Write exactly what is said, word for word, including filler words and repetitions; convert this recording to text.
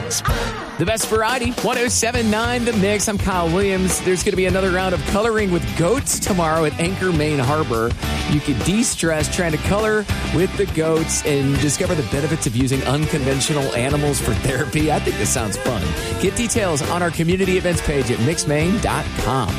The best variety, one oh seven point nine The Mix. I'm Kyle Williams. There's going to be another round of coloring with goats tomorrow at Anchor Main Harbor. You can de-stress trying to color with the goats and discover the benefits of using unconventional animals for therapy. I think this sounds fun. Get details on our community events page at mix maine dot com.